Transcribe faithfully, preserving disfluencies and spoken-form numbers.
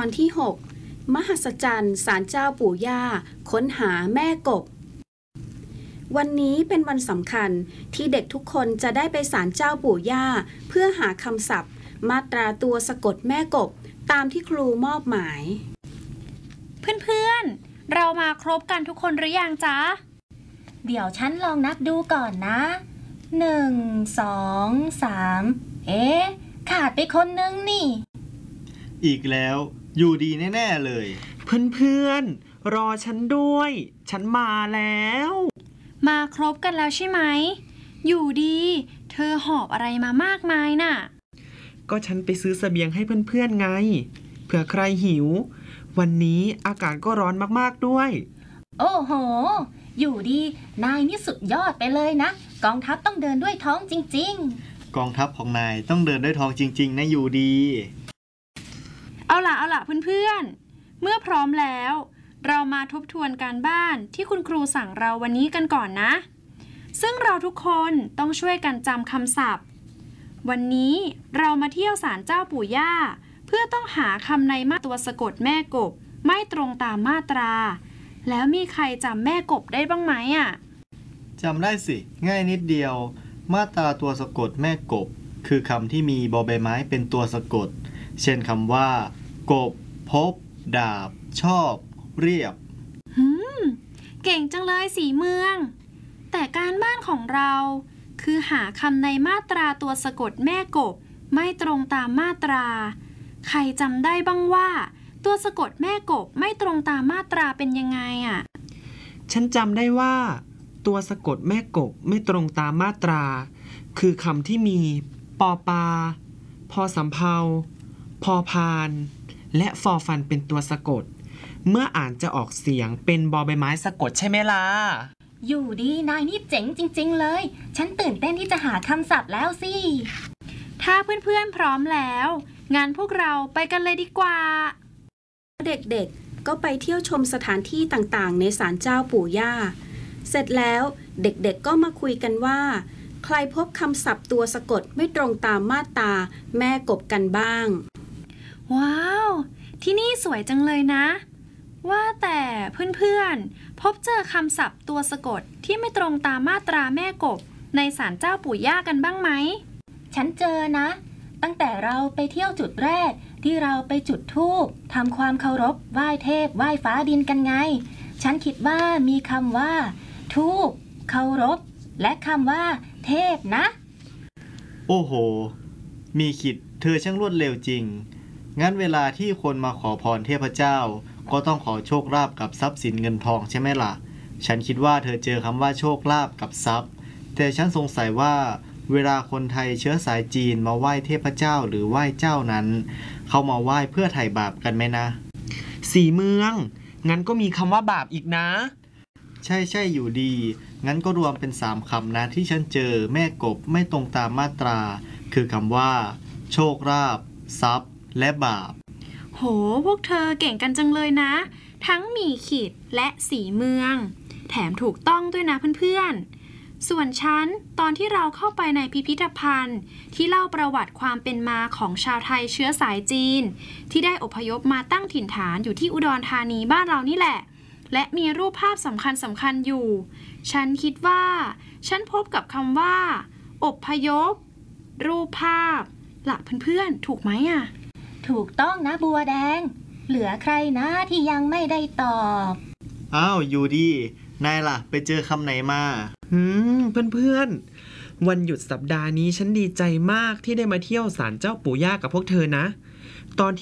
อนที่หกมหัศจรรย์ศาลเจ้าปู่ย่าค้นหาแม่กบวันนี้เป็นวันสำคัญที่เด็กทุกคนจะได้ไปศาลเจ้าปู่ย่าเพื่อหาคำศัพท์มาตราตัวสะกดแม่กบตามที่ครูมอบหมายเพื่อนๆเรามาครบกันทุกคนหรือยังจ๊ะเดี๋ยวฉันลองนับดูก่อนนะหนึ่งสองสามเอ๊ะขาดไปคนนึงนี่อีกแล้วอยู่ดีแน่ๆเลยเพื่อนๆรอฉันด้วยฉันมาแล้วมาครบกันแล้วใช่ไหมอยู่ดีเธอหอบอะไรมามากมายน่ะก็ฉันไปซื้อเสบียงให้เพื่อนๆไงเผื่อใครหิววันนี้อากาศก็ร้อนมากๆด้วยโอ้โหอยู่ดีนายนี่สุดยอดไปเลยนะกองทัพต้องเดินด้วยท้องจริงๆกองทัพของนายต้องเดินด้วยท้องจริงๆนะอยู่ดีเอาล่ะเอาล่ะเพื่อนๆเมื่อพร้อมแล้วเรามาทบทวนการบ้านที่คุณครูสั่งเราวันนี้กันก่อนนะซึ่งเราทุกคนต้องช่วยกันจำคำศัพท์วันนี้เรามาเที่ยวศาลเจ้าปู่ย่าเพื่อต้องหาคำในมาตัวสะกดแม่กบไม่ตรงตามมาตราแล้วมีใครจำแม่กบได้บ้างไหมอ่ะจำได้สิง่ายนิดเดียวมาตราตัวสะกดแม่กบคือคำที่มีบอใบไม้เป็นตัวสะกดเช่นคำว่ากบพบดาบชอบเรียบหืมเก่งจังเลยสีเมืองแต่การบ้านของเราคือหาคำในมาตราตัวสะกดแม่กบไม่ตรงตามมาตราใครจำได้บ้างว่าตัวสะกดแม่กบไม่ตรงตามมาตราเป็นยังไงอ่ะฉันจำได้ว่าตัวสะกดแม่กบไม่ตรงตามมาตราคือคำที่มีปอปาพอสำเภาพอพานและฟอฟันเป็นตัวสะกดเมื่ออ่านจะออกเสียงเป็นบอใบไม้สะกดใช่ไหมล่ะอยู่ดีนายนี่เจ๋งจริงๆเลยฉันตื่นเต้นที่จะหาคำศัพท์แล้วสิถ้าเพื่อนๆพร้อมแล้วงั้นพวกเราไปกันเลยดีกว่าเด็กๆก็ไปเที่ยวชมสถานที่ต่างๆในศาลเจ้าปู่ย่าเสร็จแล้วเด็กๆก็มาคุยกันว่าใครพบคำศัพท์ตัวสะกดไม่ตรงตามมาตราแม่กบกันบ้างว้าวที่นี่สวยจังเลยนะว่าแต่เพื่อนๆพบเจอคำศัพท์ตัวสะกดที่ไม่ตรงตามมาตราแม่กบในศาลเจ้าปู่ย่ากันบ้างไหมฉันเจอนะตั้งแต่เราไปเที่ยวจุดแรกที่เราไปจุดธูปทำความเคารพไหว้เทพไหว้ฟ้าดินกันไงฉันคิดว่ามีคำว่าธูปเคารพและคำว่าเทพนะโอ้โหมีขิดเธอช่างรวดเร็วจริงงั้นเวลาที่คนมาขอพรเทพเจ้าก็ต้องขอโชคลาภกับทรัพย์สินเงินทองใช่ไหมล่ะฉันคิดว่าเธอเจอคำว่าโชคลาภกับทรัพย์แต่ฉันสงสัยว่าเวลาคนไทยเชื้อสายจีนมาไหว้เทพเจ้าหรือไหว้เจ้านั้นเขามาไหว้เพื่อไถ่บาปกันไหมนะสีเมืองงั้นก็มีคำว่าบาปอีกนะใช่ใช่อยู่ดีงั้นก็รวมเป็นสามคำนะที่ฉันเจอแม่กบไม่ตรงตามมาตราคือคำว่าโชคลาภทรัพย์และบาปโหพวกเธอเก่งกันจังเลยนะทั้งมีขีดและสีเมืองแถมถูกต้องด้วยนะเพื่อนๆส่วนฉันตอนที่เราเข้าไปในพิพิธภัณฑ์ที่เล่าประวัติความเป็นมาของชาวไทยเชื้อสายจีนที่ได้อพยพมาตั้งถิ่นฐานอยู่ที่อุดรธานีบ้านเรานี่แหละและมีรูปภาพสำคัญสำคัญอยู่ฉันคิดว่าฉันพบกับคำว่าอพยพรูปภาพหลักเพื่อนๆถูกไหมอ่ะถูกต้องนะบัวแดงเหลือใครนะที่ยังไม่ได้ตอบอ้าวอยู่ดีนายล่ะไปเจอคำไหนมาอืมเพื่อนๆวันหยุดสัปดาห์นี้ฉันดีใจมากที่ได้มาเที่ยวศาลเจ้าปู่ย่ากับพวกเธอนะตอนที่